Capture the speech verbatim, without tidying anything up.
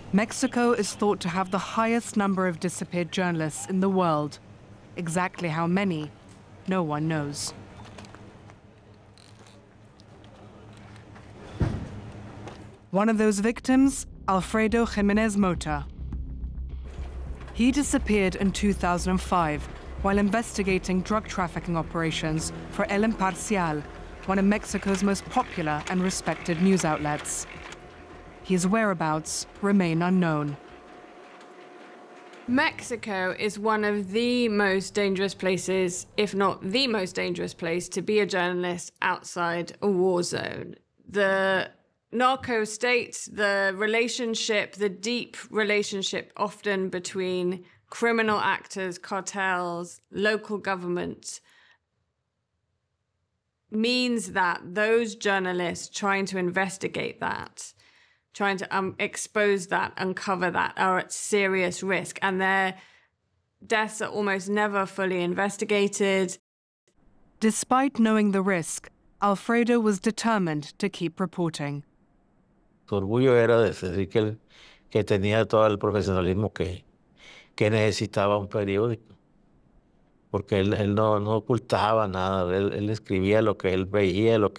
Mexico is thought to have the highest number of disappeared journalists in the world. Exactly how many, no one knows. One of those victims, Alfredo Jimenez Mota. He disappeared in two thousand five while investigating drug trafficking operations for El Imparcial, one of Mexico's most popular and respected news outlets. His whereabouts remain unknown. Mexico is one of the most dangerous places, if not the most dangerous place, to be a journalist outside a war zone. The narco state, the relationship, the deep relationship often between criminal actors, cartels, local government, means that those journalists trying to investigate that, trying to um, expose that, uncover that, are at serious risk. And their deaths are almost never fully investigated. Despite knowing the risk, Alfredo was determined to keep reporting. Su orgullo era decir que, él, que tenía todo el profesionalismo que, que necesitaba un periódico. Porque él, él no, no ocultaba nada, él, él escribía lo que él veía, lo que